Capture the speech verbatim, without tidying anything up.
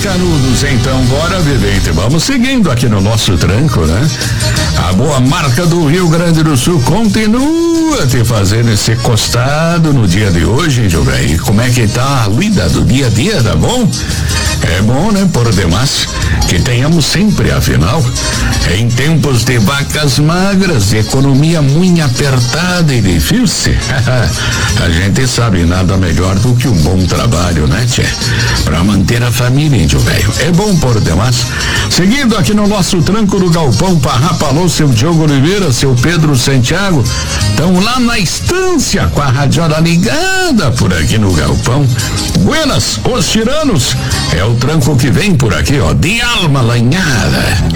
Canudos, então bora, vivente, vamos seguindo aqui no nosso tranco, né? A boa marca do Rio Grande do Sul continua te fazendo esse costado no dia de hoje, Jovem. E como é que tá a lida do dia a dia, tá bom? É bom, né, por demais, que tenhamos sempre, afinal, em tempos de vacas magras, economia muito apertada e difícil, a gente sabe nada melhor do que um bom trabalho, né, tchê? Pra manter a família, índio velho. É bom por demais. Seguindo aqui no nosso tranco do galpão, Parrapalô, seu Diogo Oliveira, seu Pedro Santiago, estão lá na estância com a radiola ligada por aqui no galpão. Buenas, os tiranos, é o tranco que vem por aqui, ó, de alma lanhada.